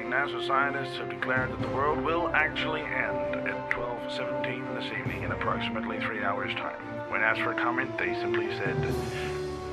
NASA scientists have declared that the world will actually end at 12:17 this evening in approximately 3 hours' time. When asked for comment, they simply said,